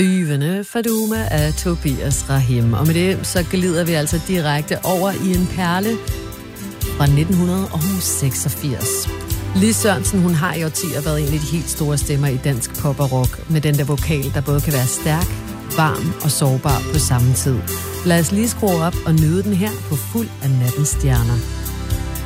Yvene Faduma af Tobias Rahim. Og med det, så glider vi altså direkte over i en perle fra 1986. Lis Sørensen, hun har i årtier været en af de helt store stemmer i dansk pop og rock, med den der vokal, der både kan være stærk, varm og sårbar på samme tid. Lad os lige skrue op og nyde den her på Fuld af nattens stjerner.